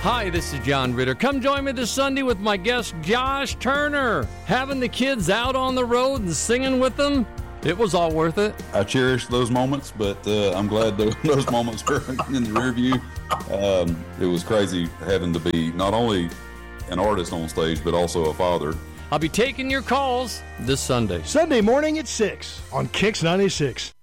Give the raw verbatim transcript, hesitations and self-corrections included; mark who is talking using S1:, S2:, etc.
S1: Hi, this is John Ritter. Come join me this Sunday with my guest, Josh Turner. Having the kids out on the road and singing with them, it was all worth it.
S2: I cherish those moments, but uh, I'm glad those, those moments are in the rear view. Um, it was crazy having to be not only an artist on stage, but also a father.
S1: I'll be taking your calls this Sunday.
S3: Sunday morning at six on Kix ninety-six.